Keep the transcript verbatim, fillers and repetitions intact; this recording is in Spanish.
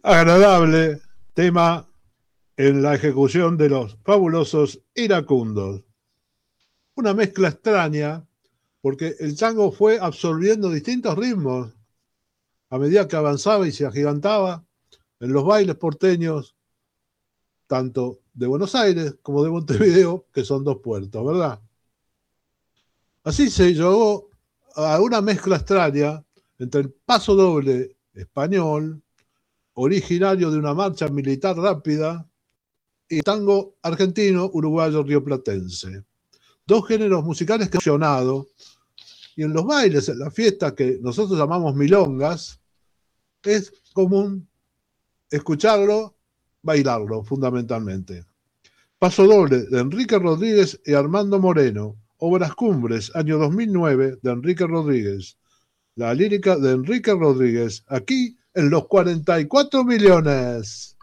Agradable tema en la ejecución de los fabulosos iracundos. Una mezcla extraña, porque el tango fue absorbiendo distintos ritmos a medida que avanzaba y se agigantaba en los bailes porteños, tanto de Buenos Aires como de Montevideo, que son dos puertos, ¿verdad? Así se llegó a una mezcla extraña entre el paso doble español, originario de una marcha militar rápida, y tango argentino, uruguayo, rioplatense. Dos géneros musicales que han fusionado, y en los bailes, en las fiestas que nosotros llamamos milongas, es común escucharlo, bailarlo, fundamentalmente. Paso doble de Enrique Rodríguez y Armando Moreno, Obras Cumbres, año dos mil nueve, de Enrique Rodríguez. La lírica de Enrique Rodríguez, aquí en los cuarenta y cuatro millones.